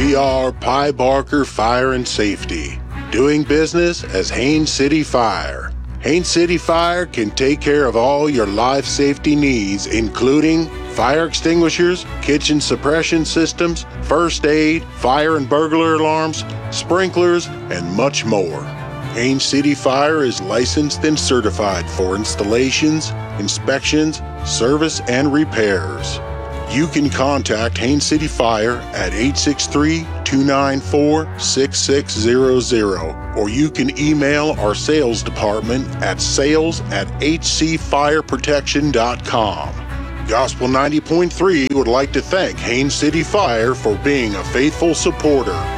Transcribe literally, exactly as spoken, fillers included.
We are Pye Barker Fire and Safety, doing business as Haines City Fire. Haines City Fire can take care of all your life safety needs, including fire extinguishers, kitchen suppression systems, first aid, fire and burglar alarms, sprinklers, and much more. Haines City Fire is licensed and certified for installations, inspections, service, and repairs. You can contact Haines City Fire at eight six three, two nine four, six six zero zero, or you can email our sales department at sales at h c fire protection dot com. Gospel ninety point three would like to thank Haines City Fire for being a faithful supporter.